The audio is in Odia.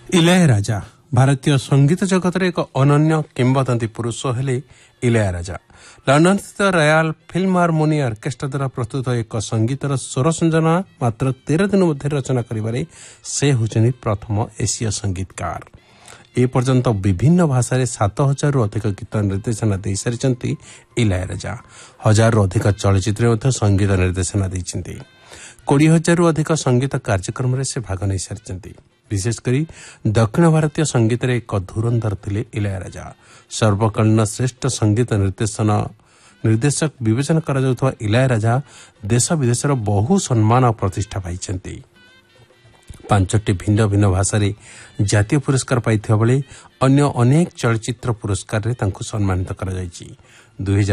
ଇଲାୟାରାଜା ଭାରତୀୟ ସଙ୍ଗୀତ ଜଗତରେ ଏକ ଅନନ୍ୟ କିମ୍ବଦନ୍ତୀ ପୁରୁଷ ହେଲେ ଇଲାୟାରାଜା। ଲଣ୍ଡନସ୍ଥିତ ରୟାଲ ଫିଲ୍ମହାରମୋନି ଅର୍କେଷ୍ଟ୍ରା ଦ୍ୱାରା ପ୍ରସ୍ତୁତ ଏକ ସଙ୍ଗୀତର ସ୍ୱର ସଂଯୋଜନା ମାତ୍ର 13 ଦିନ ମଧ୍ୟରେ ରଚନା କରିବାରେ ସେ ହେଉଛନ୍ତି ପ୍ରଥମ ଏସୀୟ ସଙ୍ଗୀତକାର। ଏପର୍ଯ୍ୟନ୍ତ ବିଭିନ୍ନ ଭାଷାରେ 7,000ରୁ ଅଧିକ ଗୀତ ନିର୍ଦ୍ଦେଶନା ଦେଇସାରିଛନ୍ତି ଇଲାୟାରାଜା। 1,000ରୁ ଅଧିକ ଚଳଚ୍ଚିତ୍ରରେ ମଧ୍ୟ ସଙ୍ଗୀତ ନିର୍ଦ୍ଦେଶନା ଦେଇଛନ୍ତି। 20,000ରୁ ଅଧିକ ସଙ୍ଗୀତ କାର୍ଯ୍ୟକ୍ରମରେ ସେ ଭାଗ ନେଇସାରିଛନ୍ତି। ବିଶେଷକରି ଦକ୍ଷିଣ ଭାରତୀୟ ସଙ୍ଗୀତରେ ଏକ ଧୁରନ୍ଧର ଥିଲେ ଇଲାୟାରାଜା। ସର୍ବକାଳୀନ ଶ୍ରେଷ୍ଠ ସଙ୍ଗୀତ ନିର୍ଦ୍ଦେଶକ ବିବେଚନା କରାଯାଉଥିବା ଇଲାୟାରାଜା ଦେଶ ବିଦେଶର ବହୁ ସମ୍ମାନ ଓ ପ୍ରତିଷ୍ଠା ପାଇଛନ୍ତି। 5ଟି ଭିନ୍ନ ଭିନ୍ନ ଭାଷାରେ ଜାତୀୟ ପୁରସ୍କାର ପାଇଥିବା ବେଳେ ଅନ୍ୟ ଅନେକ ଚଳଚ୍ଚିତ୍ର ପୁରସ୍କାରରେ ତାଙ୍କୁ ସମ୍ମାନିତ କରାଯାଇଛି।